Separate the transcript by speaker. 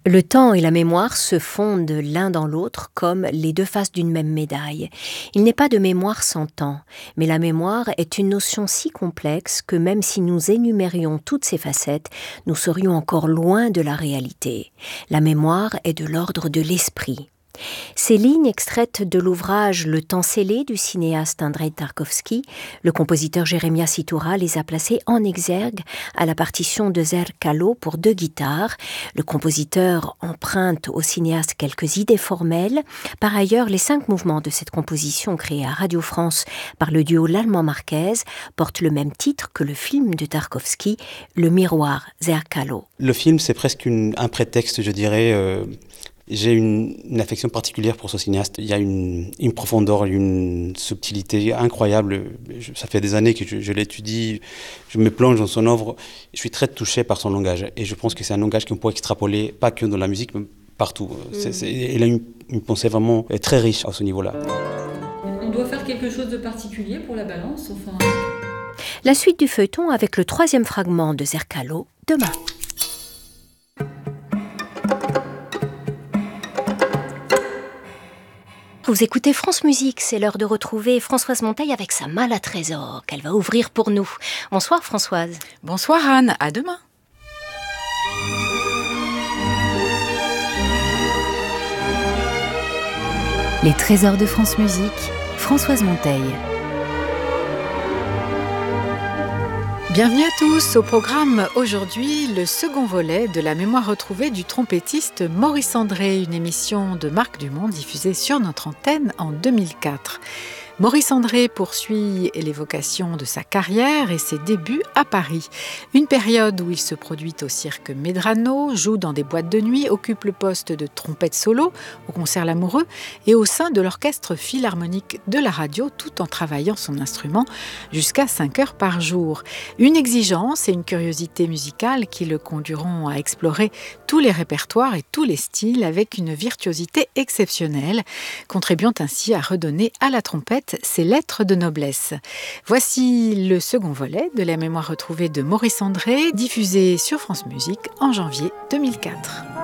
Speaker 1: Le temps et la mémoire se fondent l'un dans l'autre comme les deux faces d'une même médaille. Il n'est pas de mémoire sans temps, mais la mémoire est une notion si complexe que même si nous énumérions toutes ses facettes, nous serions encore loin de la réalité. La mémoire est de l'ordre de l'esprit. Ces lignes extraites de l'ouvrage Le temps scellé du cinéaste Andreï Tarkovski, le compositeur Jeremias Iturra les a placées en exergue à la partition de Zerkallo pour 2 guitares. Le compositeur emprunte au cinéaste quelques idées formelles. Par ailleurs, les 5 mouvements de cette composition créée à Radio France par le duo Lallemand-Marquez portent le même titre que le film de Tarkovski, Le miroir, Zerkallo.
Speaker 2: Le film, c'est presque un prétexte, je dirais. J'ai une affection particulière pour ce cinéaste. Il y a une profondeur, une subtilité incroyable. Ça fait des années que je l'étudie, je me plonge dans son œuvre. Je suis très touché par son langage. Et je pense que c'est un langage qu'on peut extrapoler, pas que dans la musique, mais partout. Il a une pensée vraiment très riche à ce niveau-là.
Speaker 3: On doit faire quelque chose de particulier pour la balance, enfin...
Speaker 1: La suite du feuilleton avec le 3e fragment de Zerkallo, demain. Vous écoutez France Musique, c'est l'heure de retrouver Françoise Monteil avec sa malle à trésors qu'elle va ouvrir pour nous. Bonsoir Françoise.
Speaker 4: Bonsoir Anne, à demain.
Speaker 5: Les trésors de France Musique, Françoise Monteil.
Speaker 4: Bienvenue à tous, au programme aujourd'hui, le second volet de la mémoire retrouvée du trompettiste Maurice André, une émission de Marc Dumont diffusée sur notre antenne en 2004. Maurice André poursuit l'évocation de sa carrière et ses débuts à Paris. Une période où il se produit au cirque Medrano, joue dans des boîtes de nuit, occupe le poste de trompette solo au concert L'Amoureux et au sein de l'orchestre philharmonique de la radio, tout en travaillant son instrument jusqu'à 5 heures par jour. Une exigence et une curiosité musicale qui le conduiront à explorer tous les répertoires et tous les styles avec une virtuosité exceptionnelle, contribuant ainsi à redonner à la trompette ses lettres de noblesse. Voici le second volet de la mémoire retrouvée de Maurice André, diffusé sur France Musique en janvier 2004.